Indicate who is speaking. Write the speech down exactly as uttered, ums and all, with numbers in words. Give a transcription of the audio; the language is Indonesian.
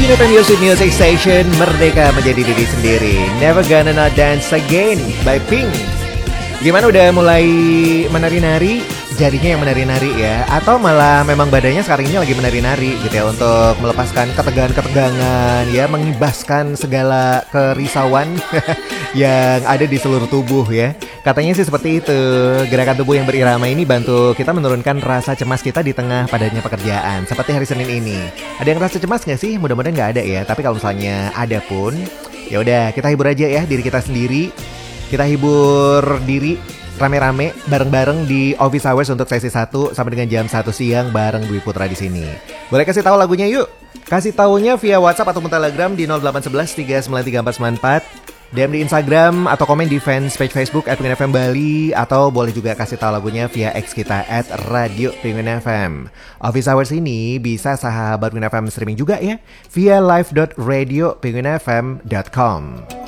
Speaker 1: Penguin F M Music Music Station, merdeka menjadi diri sendiri. Never Gonna Not Dance Again by Pink. Gimana, udah mulai menari-nari? Jadinya yang menari-nari ya? Atau malah memang badannya sekarang ini lagi menari-nari gitu ya, untuk melepaskan ketegangan-ketegangan ya, mengibaskan segala kerisauan yang ada di seluruh tubuh ya. Katanya sih seperti itu. Gerakan tubuh yang berirama ini bantu kita menurunkan rasa cemas kita di tengah padatnya pekerjaan. Seperti hari Senin ini. Ada yang rasa cemas gak sih? Mudah-mudahan gak ada ya. Tapi kalau misalnya ada pun, ya udah, kita hibur aja ya diri kita sendiri. Kita hibur diri rame-rame bareng-bareng di Office Hours untuk sesi satu sampai dengan jam satu siang bareng Dwi Putra di sini. Boleh kasih tahu lagunya yuk? Kasih taunya via WhatsApp ataupun Telegram di nol delapan satu satu tiga sembilan tiga empat sembilan empat. D M di Instagram atau komen di fans page Facebook at Penguin F M Bali, atau boleh juga kasih tahu lagunya via X kita at Radio Penguin F M. Office Hours ini bisa sahabat Penguin F M streaming juga ya via live dot radio penguin f m dot com.